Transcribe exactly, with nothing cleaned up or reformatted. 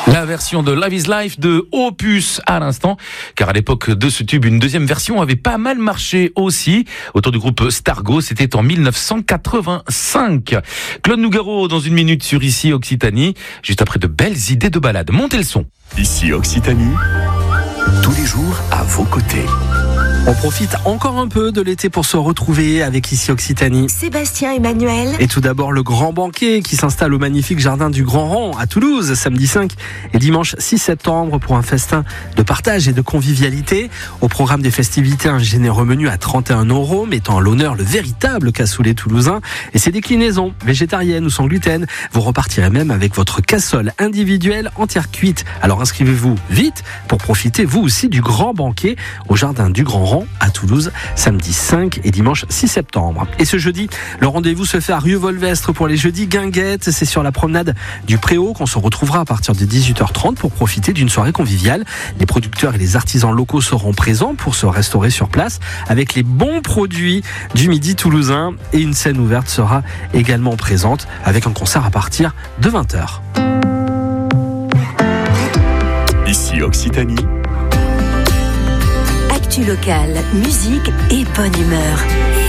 La version de Love is Life de Opus à l'instant, car à l'époque de ce tube, une deuxième version avait pas mal marché aussi, autour du groupe Stargo, c'était en mille neuf cent quatre-vingt-cinq. Claude Nougaro dans une minute sur Ici Occitanie, juste après de belles idées de balade. Montez le son. Ici Occitanie, tous les jours à vos côtés. On profite encore un peu de l'été pour se retrouver avec Ici Occitanie. Sébastien Emmanuel. Et tout d'abord le grand banquet qui s'installe au magnifique jardin du Grand Rang à Toulouse, samedi cinq et dimanche six septembre pour un festin de partage et de convivialité. Au programme des festivités, un généreux menu à trente et un euros, mettant à l'honneur le véritable cassoulet toulousain et ses déclinaisons végétariennes ou sans gluten. Vous repartirez même avec votre cassole individuelle entière cuite. Alors inscrivez-vous vite pour profiter vous aussi du grand banquet au jardin du Grand Rang à Toulouse, samedi cinq et dimanche six septembre. Et ce jeudi, le rendez-vous se fait à Rieux-Volvestre pour les jeudis guinguettes. C'est sur la promenade du Préau qu'on se retrouvera à partir de dix-huit heures trente pour profiter d'une soirée conviviale. Les producteurs et les artisans locaux seront présents pour se restaurer sur place avec les bons produits du midi toulousain. Et une scène ouverte sera également présente avec un concert à partir de vingt heures. Ici Occitanie. Actu locale, musique et bonne humeur.